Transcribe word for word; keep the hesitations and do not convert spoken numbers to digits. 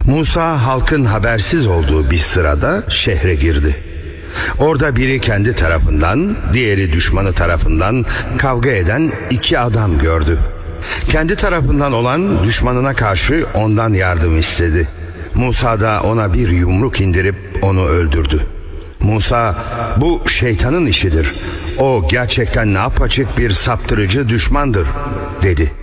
Musa halkın habersiz olduğu bir sırada şehre girdi. Orada biri kendi tarafından, diğeri düşmanı tarafından kavga eden iki adam gördü. Kendi tarafından olan düşmanına karşı ondan yardım istedi. Musa da ona bir yumruk indirip onu öldürdü. Musa, bu şeytanın işidir. O gerçekten ne apaçık bir saptırıcı düşmandır, dedi.